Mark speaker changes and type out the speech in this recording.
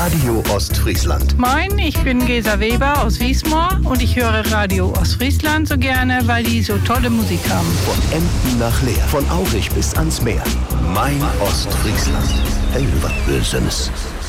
Speaker 1: Radio Ostfriesland.
Speaker 2: Moin, ich bin Gesa Weber aus Wiesmoor und ich höre Radio Ostfriesland so gerne, weil die so tolle Musik haben.
Speaker 1: Von Emden nach Leer, von Aurich bis ans Meer. Mein Ostfriesland. Hey, was Böses.